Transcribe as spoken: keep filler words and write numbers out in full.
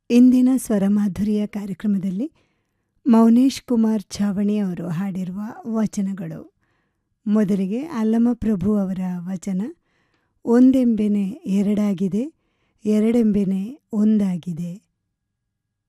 ಇಂದಿನ ಸ್ವರಮಾಧುರ್ಯ ಕಾರ್ಯಕ್ರಮದಲ್ಲಿ ಮೌನೇಶ್ ಕುಮಾರ್ ಛಾವಣಿ ಅವರು ಹಾಡಿರುವ ವಚನಗಳು. ಮೊದಲಿಗೆ ಅಲ್ಲಮಪ್ರಭು ಅವರ ವಚನ. ಒಂದೆಂಬೆನೆ ಎರಡಾಗಿದೆ, ಎರಡೆಂಬೆನೆ ಒಂದಾಗಿದೆ.